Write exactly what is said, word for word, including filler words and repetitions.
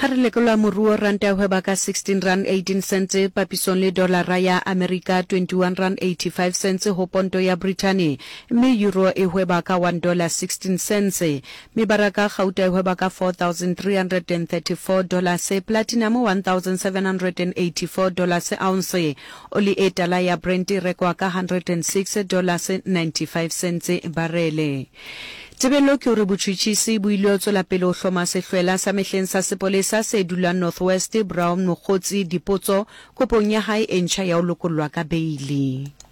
Ha re lekola moruo ranta ya hweba ka sixteen rand eighteen cents papisong le dolara ya America twenty-one rand eighty-five cents ho ponto ya Britain, mme euro e hweba ka one dollar sixteen cents. Mebaraka gauta e hweba ka four thousand three hundred thirty-four dollars, platinum one thousand seven hundred eighty-four dollars ounce. Oli e tala ya Brent e rekwa ka one hundred six dollars ninety-five cents barele. Tebelo ke hore botjhutjhisi bo ile ho tswela pele ho hloma sehlwela sa mehleng sa sepolesa se dulang Northwest. Brown Mokgotsi dipotso kopong ya hae e ntjha ya ho lokollwa ka beili.